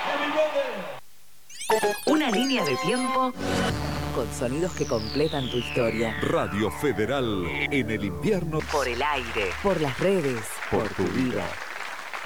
Una línea de tiempo con sonidos que completan tu historia. Radio Federal en el invierno. Por el aire, por las redes, por tu vida.